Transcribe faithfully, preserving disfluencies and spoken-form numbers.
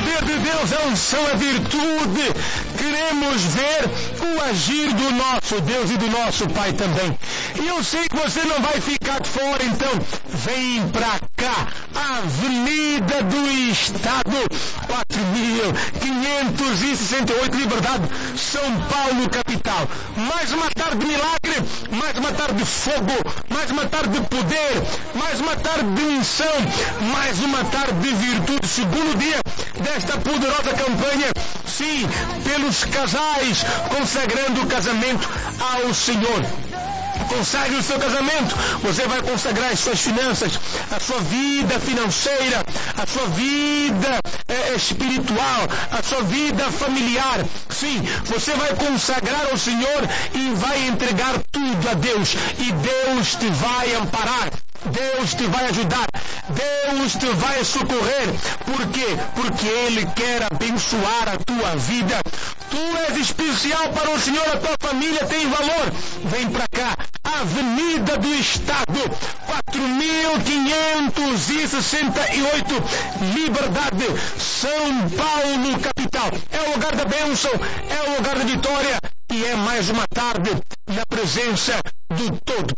poder de Deus, a unção, a virtude. Queremos ver o agir do nosso Deus e do nosso Pai também. E eu sei que você não vai ficar de fora, então vem pra cá. Avenida do Estado, quatro mil quinhentos e sessenta e oito, Liberdade, São Paulo, capital. Mais uma tarde de milagre, mais uma tarde de fogo, mais uma tarde de poder, mais uma tarde de unção, mais uma tarde de virtude. Segundo dia desta poderosa campanha, sim, pelos casais, consagrando o casamento ao Senhor. Consagre o seu casamento. Você vai consagrar as suas finanças, a sua vida financeira, a sua vida é, espiritual, a sua vida familiar. Sim, você vai consagrar ao Senhor e vai entregar tudo a Deus. E Deus te vai amparar. Deus te vai ajudar. Deus te vai socorrer. Por quê? Porque Ele quer abençoar a tua vida. Tu és especial para o Senhor, a tua família tem valor. Vem para cá. Avenida do Estado, quatro mil quinhentos e sessenta e oito, Liberdade, São Paulo, capital. É o lugar da bênção, é o lugar da vitória. E é mais uma tarde na presença do Todo